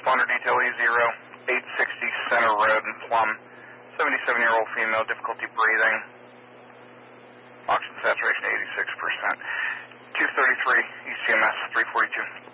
responder detail E0, 860 Center Road in Plum. 77-year-old female, difficulty breathing. Oxygen saturation 86%. 233 ECMS 342.